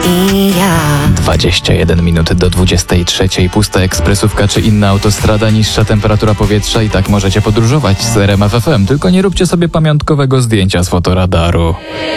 i ja. 21 minut do 23. Pusta ekspresówka czy inna autostrada, niższa temperatura powietrza i tak możecie podróżować z RMF FM. Tylko nie róbcie sobie pamiątkowego zdjęcia z fotoradaru.